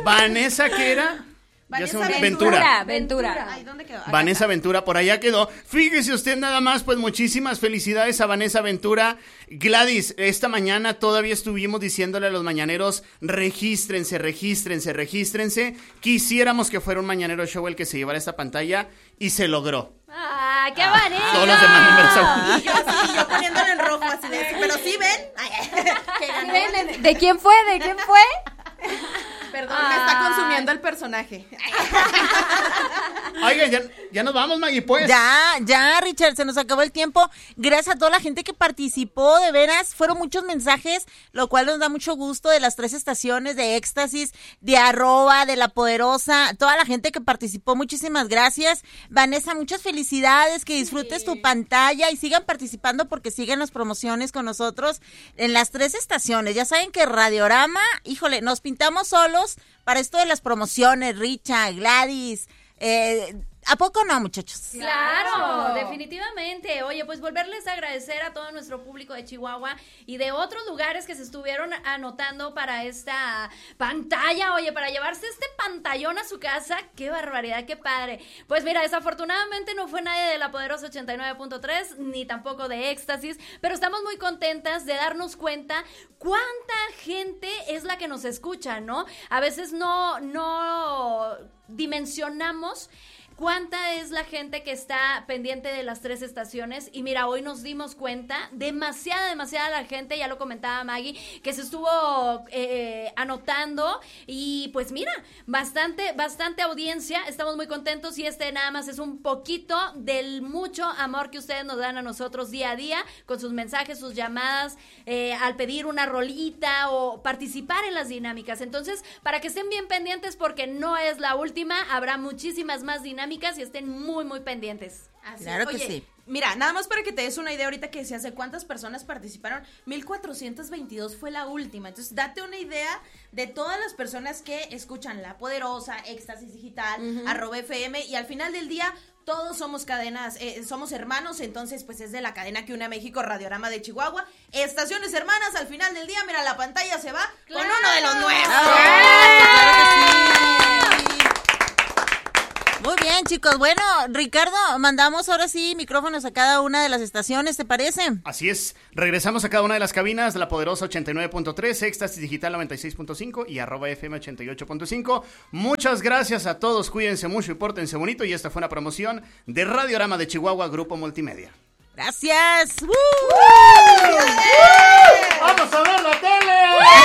Vanessa, ¿qué era? Ventura. Ay, ¿dónde quedó? Vanessa Ventura, por allá quedó. Fíjese usted nada más, pues muchísimas felicidades a Vanessa Ventura. Gladys, esta mañana todavía estuvimos diciéndole a los mañaneros, regístrense. Quisiéramos que fuera un Mañanero Show el que se llevara esta pantalla y se logró. ¡Ah, qué bonito! Todos los demás números. Yo poniéndole en rojo así de decir, pero sí ven. Que ganó. ¿De quién fue? Perdón, me está consumiendo el personaje. Oigan, ya nos vamos, Maggie, pues. Ya, Richard, se nos acabó el tiempo. Gracias a toda la gente que participó, de veras, fueron muchos mensajes, lo cual nos da mucho gusto, de las 3 estaciones, de Éxtasis, de @, de La Poderosa, toda la gente que participó, muchísimas gracias. Vanessa, muchas felicidades, que disfrutes tu pantalla y sigan participando porque siguen las promociones con nosotros en las 3 estaciones. Ya saben que Radiorama, híjole, nos pintamos solos para esto de las promociones, Richard, Gladys, ¿a poco no, muchachos? Claro, definitivamente. Oye, pues volverles a agradecer a todo nuestro público de Chihuahua y de otros lugares que se estuvieron anotando para esta pantalla. Oye, para llevarse este pantallón a su casa. ¡Qué barbaridad, qué padre! Pues mira, desafortunadamente no fue nadie de La Poderosa 89.3, ni tampoco de Éxtasis, pero estamos muy contentas de darnos cuenta cuánta gente es la que nos escucha, ¿no? A veces no dimensionamos cuánta es la gente que está pendiente de las 3 estaciones. Y mira, hoy nos dimos cuenta, demasiada la gente, ya lo comentaba Maggie, que se estuvo anotando. Y pues mira, bastante audiencia. Estamos muy contentos y nada más es un poquito del mucho amor que ustedes nos dan a nosotros día a día, con sus mensajes, sus llamadas, al pedir una rolita o participar en las dinámicas. Entonces, para que estén bien pendientes, porque no es la última, habrá muchísimas más dinámicas y estén muy pendientes. Así. Claro que Oye, sí. Mira, nada más para que te des una idea ahorita que decías de cuántas personas participaron, 1422 fue la última. Entonces, date una idea de todas las personas que escuchan La Poderosa, Éxtasis Digital, @FM, y al final del día todos somos cadenas, somos hermanos, entonces pues es de la cadena que une a México, Radiorama de Chihuahua. Estaciones hermanas, al final del día, mira, la pantalla se va con uno de los nuestros. Claro que sí. Muy bien, chicos. Bueno, Ricardo, mandamos ahora sí micrófonos a cada una de las estaciones, ¿te parece? Así es, regresamos a cada una de las cabinas de La Poderosa 89.3, Éxtasis Digital 96.5 y ¡FM 88.5. Muchas gracias a todos, cuídense mucho y pórtense bonito. Y esta fue una promoción de Radiorama de Chihuahua, Grupo Multimedia. Gracias. ¡Vamos a ver la tele!